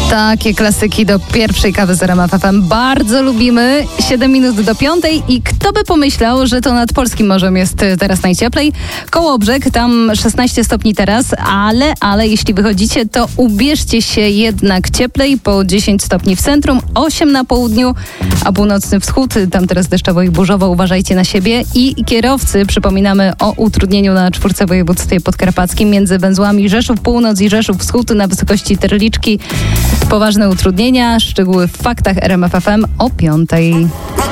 Takie klasyki do pierwszej kawy z RMF FM bardzo lubimy. 7 minut do 5 i kto by pomyślał, że to nad polskim morzem jest teraz najcieplej. Kołobrzeg, tam 16 stopni teraz, ale jeśli wychodzicie, to ubierzcie się jednak cieplej, po 10 stopni w centrum, 8 na południu, a północny wschód, tam teraz deszczowo i burzowo, uważajcie na siebie. I kierowcy, przypominamy o utrudnieniu na 4 województwie podkarpackim między węzłami Rzeszów Północ i Rzeszów Wschód na wysokości Terliczki. Poważne utrudnienia, szczegóły w faktach RMF FM o 5.